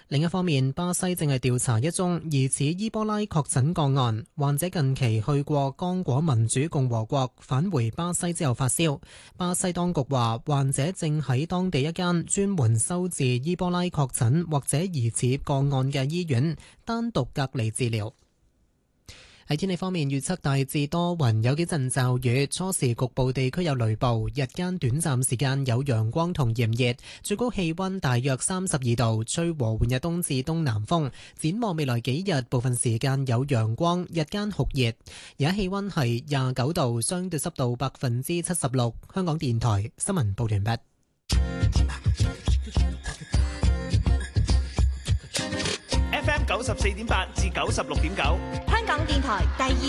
另一方面，巴西正係調查一宗疑似伊波拉確診個案，患者近期去過剛果民主共和國，返回巴西之後發燒。巴西當局話，患者正喺當地一間專門收治伊波拉確診或者疑似個案嘅醫院單獨隔離治療。喺天氣方面，預測大致多雲，有幾陣驟雨，初時局部地區有雷暴，日間短暫時間有陽光同炎熱，最高氣溫大約32度，吹和緩嘅東至東南風。展望未來幾日，部分時間有陽光，日間酷熱，而家氣溫係29度，相對濕度76%。香港電台新聞報完畢。 FM 94.8至96.9， 香港電台第二